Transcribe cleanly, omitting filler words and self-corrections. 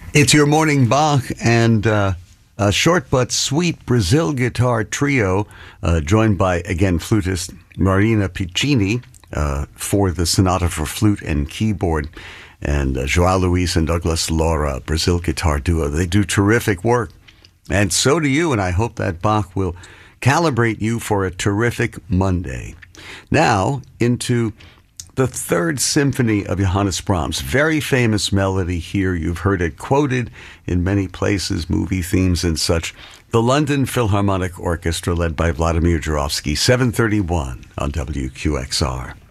It's your morning Bach and a short but sweet Brazil guitar trio, joined by, again, flutist Marina Piccini for the Sonata for Flute and Keyboard, and João Luis and Douglas Laura, Brazil guitar duo. They do terrific work, and so do you, and I hope that Bach will calibrate you for a terrific Monday. Now, into the Third Symphony of Johannes Brahms. Very famous melody here. You've heard it quoted in many places, movie themes and such. The London Philharmonic Orchestra, led by Vladimir Jurowski, 7:31 on WQXR.